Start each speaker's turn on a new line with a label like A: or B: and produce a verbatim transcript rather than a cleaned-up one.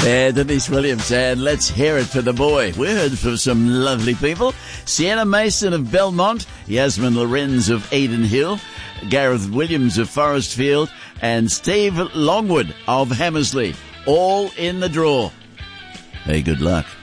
A: Yeah, Denise Williams, and let's hear it for the boy. We heard from some lovely people. Sienna Mason of Belmont, Yasmin Lorenz of Eden Hill, Gareth Williams of Forestfield, and Steve Longwood of Hammersley, all in the draw. Hey, good luck.